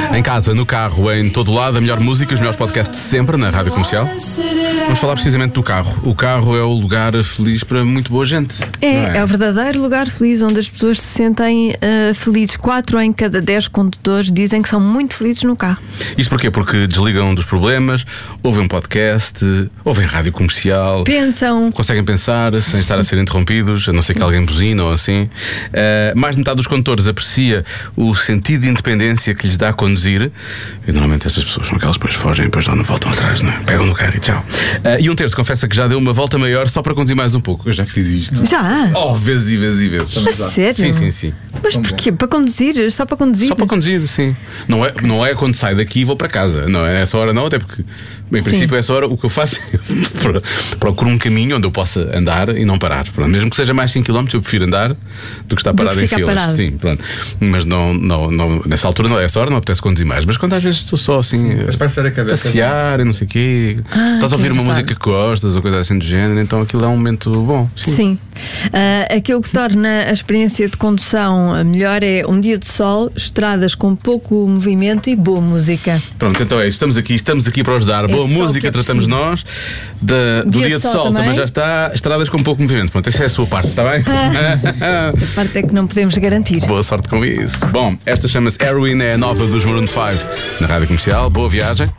Em casa, no carro, em todo lado, a melhor música, os melhores podcasts de sempre na Rádio Comercial. Vamos falar precisamente do carro. O carro é o lugar feliz para muito boa gente. É o verdadeiro lugar feliz, onde as pessoas se sentem felizes. 4 em cada 10 condutores dizem que são muito felizes no carro. Isto porquê? Porque desligam dos problemas, ouvem um podcast, ouvem rádio comercial, pensam, conseguem pensar sem estar a ser interrompidos, a não ser que alguém buzina ou assim. Mais de metade dos condutores aprecia o sentido de independência que lhes dá a conduzir. E normalmente estas pessoas são aquelas que depois fogem e depois já não voltam atrás, não é? Pegam no carro e tchau. E um terço confessa que já deu uma volta maior só para conduzir mais um pouco. Eu já fiz isto. Já? Oh, vezes e vezes e vezes. A sério? Sim. Mas porquê? Para conduzir? Só para conduzir? Só para conduzir, sim. Não é quando saio daqui e vou para casa. Não é essa hora, não, até porque em princípio essa hora o que eu faço é procuro um caminho onde eu possa andar e não parar. Pronto. Mesmo que seja mais 5 km, eu prefiro andar do que estar parado em filas. Parado. Sim, pronto. Mas não, nessa altura, essa hora não apetece conduzir mais. Mas quando às vezes estou só assim a passear e não sei o quê, estás a ouvir uma música que gostas ou coisa assim do género, então aquilo é um momento bom. Sim. Aquilo que torna a experiência de condução melhor é um dia de sol, estradas com pouco movimento e boa música. Pronto, então é isso. Estamos aqui para ajudar. Boa música tratamos nós. Do dia de sol também já está. Estradas com pouco movimento. Pronto, essa é a sua parte, está bem? Essa parte é que não podemos garantir. Boa sorte com isso. Bom, esta chama-se Heroin, é a nova dos Maroon 5 na Rádio Comercial. Boa viagem.